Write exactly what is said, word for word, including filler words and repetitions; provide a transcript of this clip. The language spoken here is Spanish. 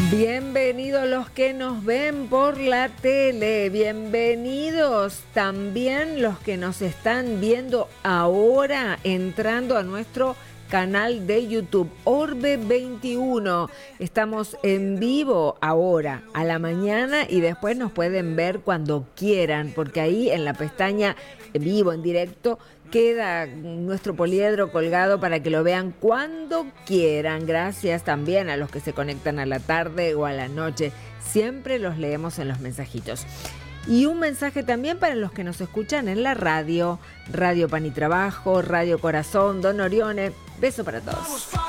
Bienvenidos los que nos ven por la tele, bienvenidos también los que nos están viendo ahora entrando a nuestro canal de YouTube, Orbe veintiuno. Estamos en vivo ahora, a la mañana, y después nos pueden ver cuando quieran, porque ahí en la pestaña en vivo, en directo, queda nuestro poliedro colgado para que lo vean cuando quieran. Gracias también a los que se conectan a la tarde o a la noche. Siempre los leemos en los mensajitos. Y un mensaje también para los que nos escuchan en la radio, Radio Pan y Trabajo, Radio Corazón, Don Orione. Beso para todos.